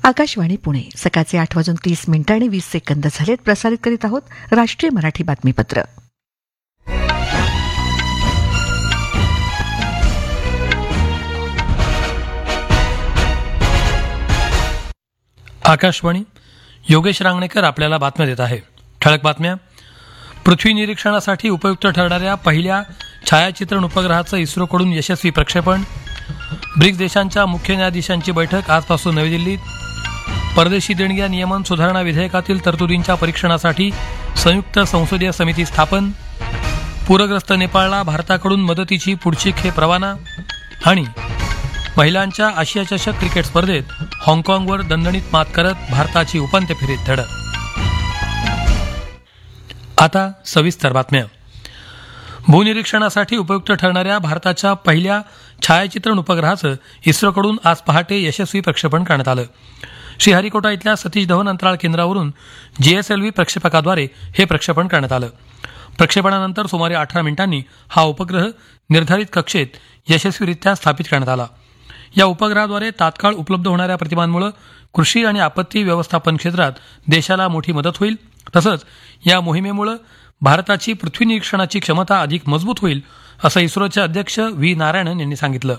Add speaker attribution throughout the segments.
Speaker 1: आकाशवाणी पुणे सकाळचे 8:30 आणि 20 सेकंद झालेत. प्रसारित करीत आहोत राष्ट्रीय मराठी बातमीपत्र.
Speaker 2: आकाशवाणी. योगेश रांगणेकर आपल्याला बातम्या देत आहे. ठळक बातम्या. पृथ्वी निरीक्षणासाठी उपयुक्त ठरणाऱ्या पहिल्या छायाचित्रण उपग्रहाचं इस्रोकडून यशस्वी प्रक्षेपण. ब्रिक्स देशांच्या मुख्य न्यायाधीशांची बैठक आजपासून नवी दिल्लीत. परदेशी देणग्या नियमन सुधारणा विधेयकातील तरतुदींच्या परीक्षणासाठी संयुक्त संसदीय समिती स्थापन. पूरग्रस्त नेपाळला भारताकडून मदतीची पुढची खेप रवाना. आणि महिलांच्या आशिया चषक क्रिकेट स्पर्धेत हाँगकाँगवर दणदणीत मात करत भारताची उपांत्य फेरीत धडक. आता सविस्तर बातम्या. भूनिरीक्षणासाठी उपयुक्त ठरणाऱ्या भारताच्या पहिल्या छायाचित्रण उपग्रहाचं इस्रोकडून आज पहाटे यशस्वी प्रक्षेपण करण्यात आलं. श्रीहरिकोटा इथल्या सतीश धवन अंतराळ केंद्रावरून GSLV प्रक्षेपकाद्वारे हे प्रक्षेपण करण्यात आलं. प्रक्षेपणानंतर सुमारे 18 मिनिटांनी हा उपग्रह निर्धारित कक्षेत यशस्वीरित्या स्थापित करण्यात आला. या उपग्रहाद्वारे तात्काळ उपलब्ध होणाऱ्या प्रतिमांमुळे कृषी आणि आपत्ती व्यवस्थापन क्षेत्रात देशाला मोठी मदत होईल. तसंच या मोहिमेमुळे भारताची पृथ्वी निरीक्षणाची क्षमता अधिक मजबूत होईल असं इस्रोचे अध्यक्ष व्ही नारायणन यांनी सांगितलं.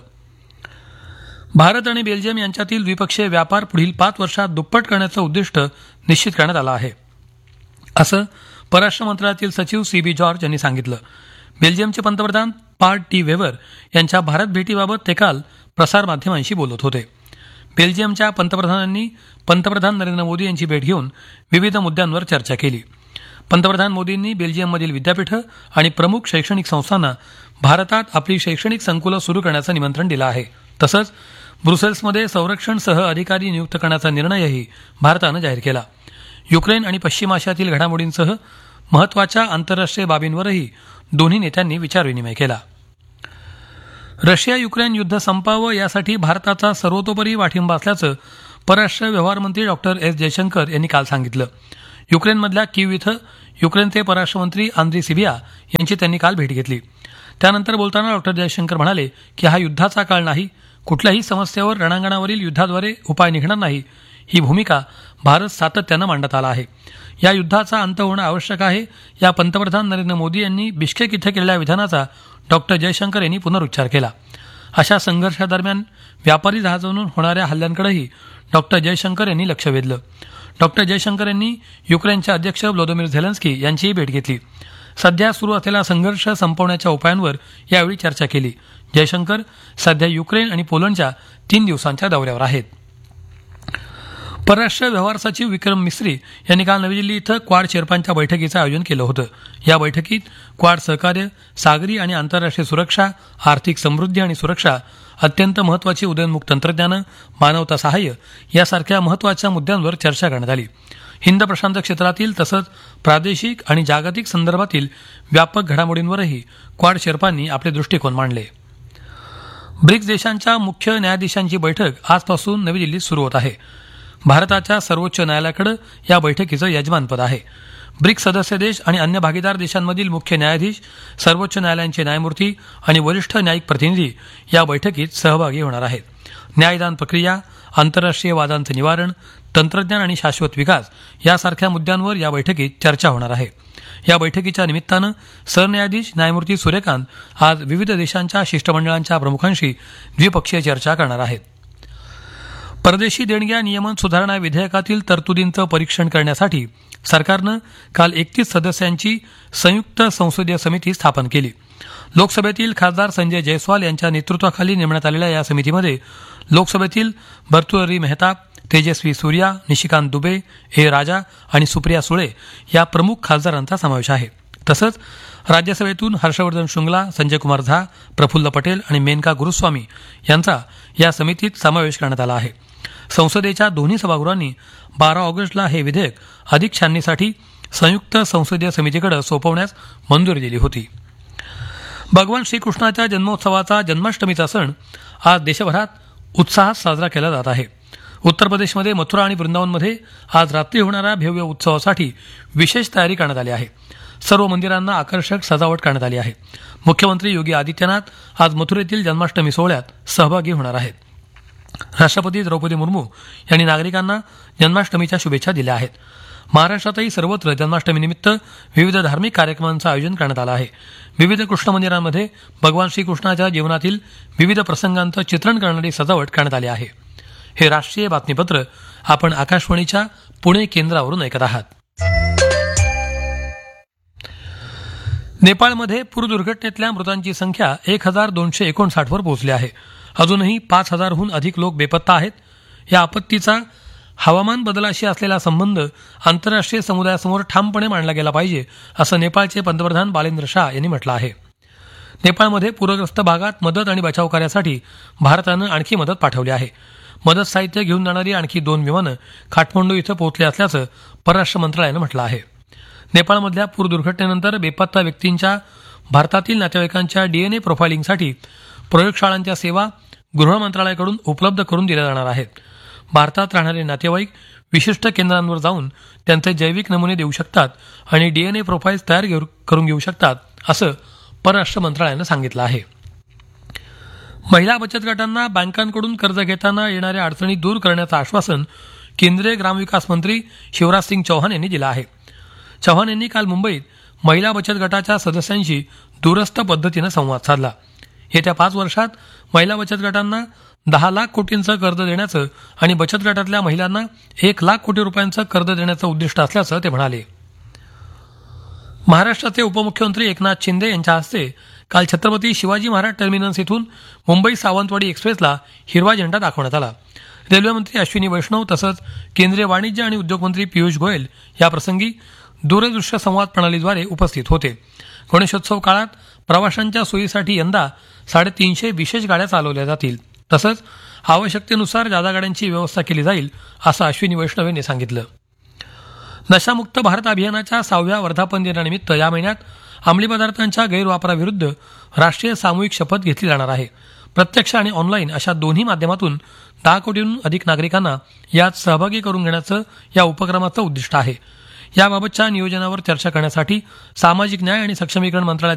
Speaker 2: भारत आणि बेल्जियम यांच्यातील द्विपक्षीय व्यापार पुढील 5 वर्षात दुप्पट करण्याचं उद्दिष्ट निश्चित करण्यात आलं आहे असं परराष्ट्र मंत्रालयातील सचिव CB जॉर्ज यांनी सांगितलं. बेल्जियमचे पंतप्रधान पार्ट डी वेवर यांच्या भारत भेटीबाबत ते काल प्रसारमाध्यमांशी बोलत होते. बेल्जियमच्या पंतप्रधानांनी पंतप्रधान नरेंद्र मोदी यांची भेट घेऊन विविध मुद्द्यांवर चर्चा केली. पंतप्रधान मोदींनी बेल्जियममधील विद्यापीठं आणि प्रमुख शैक्षणिक संस्थांना भारतात आपली शैक्षणिक संकुलं सुरू करण्याचं निमंत्रण दिलं आहे. तसंच ब्रुसेल्समध्ये संरक्षण सह अधिकारी नियुक्त करण्याचा निर्णयही भारतानं जाहीर केला. युक्रेन आणि पश्चिम आशियातील घडामोडींसह महत्त्वाच्या आंतरराष्ट्रीय बाबींवरही दोन्ही नेत्यांनी विचारविनिमय केला. रशिया युक्रेन युद्ध संपावं यासाठी भारताचा सर्वतोपरी पाठिंबा असल्याचं परराष्ट्र व्यवहार मंत्री डॉक्टर S जयशंकर यांनी काल सांगितलं. युक्रेनमधल्या कीव इथं युक्रेनचे परराष्ट्र मंत्री आंद्री सिबिया यांची त्यांनी काल भेट घेतली. त्यानंतर बोलताना डॉक्टर जयशंकर म्हणाले की हा युद्धाचा काळ नाही, कुठल्याही समस्येवर रणांगणावरील युद्धाद्वारे उपाय निघणार नाही, ही भूमिका भारत सातत्यानं मांडत आला आहे. या युद्धाचा अंत होणं आवश्यक आहे या पंतप्रधान नरेंद्र मोदी यांनी बिश्केक इथं केलेल्या विधानाचा डॉक्टर जयशंकर यांनी पुनरुच्चार केला. अशा संघर्षादरम्यान व्यापारी जहाजांवरून होणाऱ्या हल्ल्यांकडेही डॉक्टर जयशंकर यांनी लक्ष वेधलं. डॉक्टर जयशंकर यांनी युक्रेनचे अध्यक्ष व्लोदिमीर झेलेन्स्की यांचीही भेट घेतली. सध्या सुरू असलेला संघर्ष संपवण्याच्या उपायांवर यावेळी चर्चा केली. जयशंकर सध्या युक्रेन आणि पोलंडच्या 3 दिवसांच्या दौऱ्यावर आहेत. परराष्ट्र व्यवहार सचिव विक्रम मिस्री यांनी काल नवी दिल्ली इथं क्वाड चेअरमॅनच्या बैठकीचं आयोजन केलं होतं. या बैठकीत क्वाड सहकार्य, सागरी आणि आंतरराष्ट्रीय सुरक्षा, आर्थिक समृद्धी आणि सुरक्षा, अत्यंत महत्त्वाची उदयोन्मुख तंत्रज्ञानं, मानवता सहाय्य यासारख्या महत्त्वाच्या मुद्द्यांवर चर्चा करण्यात आली. हिंद प्रशांत क्षेत्रातील तसंच प्रादेशिक आणि जागतिक संदर्भातील व्यापक घडामोडींवरही क्वाड शेर्पांनी आपले दृष्टिकोन मांडले. ब्रिक्स देशांच्या मुख्य न्यायाधीशांची बैठक आजपासून नवी दिल्लीत सुरू होत आहे. भारताच्या सर्वोच्च न्यायालयाकडे या बैठकीचं यजमानपद आहे. ब्रिक्स सदस्य देश आणि अन्य भागीदार देशांमधील मुख्य न्यायाधीश, सर्वोच्च न्यायालयांचे न्यायमूर्ती आणि वरिष्ठ न्यायिक प्रतिनिधी या बैठकीत सहभागी होणार आहेत. न्यायदान प्रक्रिया, आंतरराष्ट्रीय वादांचं निवारण, तंत्रज्ञान आणि शाश्वत विकास यासारख्या मुद्द्यांवर या बैठकीत चर्चा होणार आहे. या बैठकीच्या निमित्तानं सरन्यायाधीश न्यायमूर्ती सूर्यकांत आज विविध देशांच्या शिष्टमंडळांच्या प्रमुखांशी द्विपक्षीय चर्चा करणार आहेत. परदेशी देणग्या नियमन सुधारणा विधेयकातील तरतुदींचं परीक्षण करण्यासाठी सरकारनं काल 31 सदस्यांची संयुक्त संसदीय समिती स्थापन केली. लोकसभेतील खासदार संजय जयस्वाल यांच्या नेतृत्वाखाली नेमण्यात आलेल्या या समितीमध्ये लोकसभेतील भर्तृहरी मेहताब, तेजस्वी सूर्या, निशिकांत दुबे, ए राजा आणि सुप्रिया सुळे या प्रमुख खासदारांचा समावेश आहे. तसंच राज्यसभेतून हर्षवर्धन श्रृंगला, संजय कुमार झा, प्रफुल्ल पटेल आणि मेनका गुरुस्वामी यांचा या समितीत समावेश करण्यात आला आहे. संसदेच्या दोन्ही सभागृहांनी 12 ऑगस्टला हे विधेयक अधिक छाननीसाठी संयुक्त संसदीय समितीकडे सोपवण्यास मंजुरी दिली होती. भगवान श्रीकृष्णाच्या जन्मोत्सवाचा जन्माष्टमीचा सण आज देशभरात उत्साहात साजरा केला जात आहे. उत्तर प्रदेशमध्ये मथुरा आणि वृंदावनमध्ये आज रात्री होणाऱ्या भव्य उत्सवासाठी विशेष तयारी करण्यात आली आहे. सर्व मंदिरांना आकर्षक सजावट करण्यात आली आहे. मुख्यमंत्री योगी आदित्यनाथ आज मथुरेतील जन्माष्टमी सोहळ्यात सहभागी होणार आहेत. राष्ट्रपती द्रौपदी मुर्मू यांनी नागरिकांना जन्माष्टमीच्या शुभेच्छा दिल्या आहेत. महाराष्ट्रातही सर्वत्र जन्माष्टमीनिमित्त विविध धार्मिक कार्यक्रमांचं आयोजन करण्यात आलं आहे. विविध कृष्ण मंदिरांमध्ये भगवान श्रीकृष्णाच्या जीवनातील विविध प्रसंगांचं चित्रण करणारी सजावट करण्यात आली आहे. हे राष्ट्रीय बातमीपत्र आपण आकाशवाणीच्या पुणे केंद्रावरून ऐकत आहात. नेपाळमध्ये पूर दुर्घटनेतल्या मृतांची संख्या 1259 वर पोहोचली आहे. अजूनही 5000हून अधिक लोक बेपत्ता आहेत. या आपत्तीचा हवामान बदलाशी असलेला संबंध आंतरराष्ट्रीय समुदायासमोर ठामपणे मांडला गेला पाहिजे असं नेपाळचे पंतप्रधान बालेंद्र शाह यांनी म्हटलं आहे. नेपाळमध्ये पूरग्रस्त भागात मदत आणि बचाव कार्यासाठी भारतानं आणखी मदत पाठवली आहे. मदत साहित्य घेऊन जाणारी आणखी 2 विमानं काठमांडू इथं पोहोचली असल्याचं परराष्ट्र मंत्रालयानं म्हटलं आहे. नेपाळमधल्या पूर दुर्घटनेनंतर बेपत्ता व्यक्तींच्या भारतातील नातेवाईकांच्या डीएनए प्रोफायलिंगसाठी प्रयोगशाळांच्या सेवा गृह मंत्रालयाकडून उपलब्ध करून दिल्या जाणार आहेत. भारतात राहणारे नातेवाईक विशिष्ट केंद्रांवर जाऊन त्यांचे जैविक नमुने देऊ शकतात आणि डीएनए प्रोफाईल्स तयार करून घेऊ शकतात असं परराष्ट्र मंत्रालयानं सांगितलं आहे. महिला बचत गटांना बँकांकडून कर्ज घेताना येणाऱ्या अडचणी दूर करण्याचं आश्वासन केंद्रीय ग्रामविकास मंत्री शिवराज सिंग चौहान यांनी दिलं आहे. चौहान यांनी काल मुंबईत महिला बचत गटाच्या सदस्यांशी दूरस्थ पद्धतीनं संवाद साधला. येत्या 5 वर्षात महिला बचत गटांना 10 लाख कोटींचं कर्ज देण्याचं आणि बचत गटातल्या महिलांना 1 लाख कोटी रुपयांचं कर्ज देण्याचं उद्दिष्ट असल्याचं ते म्हणाले. महाराष्ट्राचे उपमुख्यमंत्री एकनाथ शिंदे यांच्या हस्ते काल छत्रपती शिवाजी महाराज टर्मिनस इथून मुंबई सावंतवाडी एक्सप्रेसला हिरवा झेंडा दाखवण्यात आला. रेल्वेमंत्री अश्विनी वैष्णव तसंच केंद्रीय वाणिज्य आणि उद्योग मंत्री पियुष गोयल याप्रसंगी दूरदृश्य संवाद प्रणालीद्वारे उपस्थित होते. गणेशोत्सव काळात प्रवाशांच्या सोयीसाठी यंदा 350 विशेष गाड्या चालवल्या जातील. तसंच आवश्यकतेनुसार जादा गाड्यांची व्यवस्था केली जाईल असं अश्विनी वैष्णव यांनी सांगितलं. नशामुक्त भारत अभियानाच्या 6व्या वर्धापन दिनानिमित्त या महिन्यात अंमली पदार्थांच्या गैरवापराविरुद्ध राष्ट्रीय सामूहिक शपथ घेतली जाणार आहे. प्रत्यक्ष आणि ऑनलाईन अशा दोन्ही माध्यमातून 10 कोटींहून अधिक नागरिकांना यात सहभागी करून घेण्याचं या उपक्रमाचं उद्दिष्ट आहे. याबाबतच्या नियोजनावर चर्चा करण्यासाठी सामाजिक न्याय आणि सक्षमीकरण मंत्रालयाचे